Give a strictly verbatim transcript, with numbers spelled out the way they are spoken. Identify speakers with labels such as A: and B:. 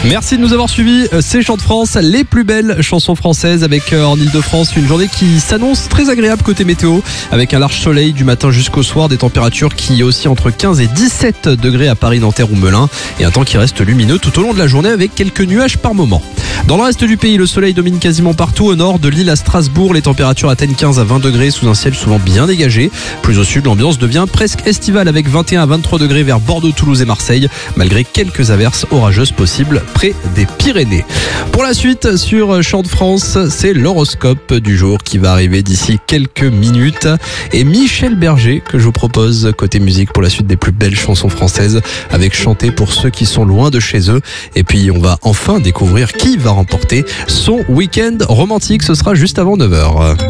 A: Merci de nous avoir suivis. C'est Chant de France, les plus belles chansons françaises avec en Ile-de-France une journée qui s'annonce très agréable côté météo avec un large soleil du matin jusqu'au soir, des températures qui oscillent entre quinze et dix-sept degrés à Paris, Nanterre ou Melun et un temps qui reste lumineux tout au long de la journée avec quelques nuages par moment. Dans le reste du pays, le soleil domine quasiment partout. Au nord de Lille à Strasbourg, les températures atteignent quinze à vingt degrés sous un ciel souvent bien dégagé. Plus au sud, l'ambiance devient presque estivale avec vingt et un à vingt-trois degrés vers Bordeaux, Toulouse et Marseille, malgré quelques averses orageuses possibles près des Pyrénées. Pour la suite, sur Chant de France, c'est l'horoscope du jour qui va arriver d'ici quelques minutes. Et Michel Berger que je vous propose côté musique pour la suite des plus belles chansons françaises avec Chanter pour ceux qui sont loin de chez eux. Et puis on va enfin découvrir qui va remporter son week-end romantique. Ce sera juste avant neuf heures.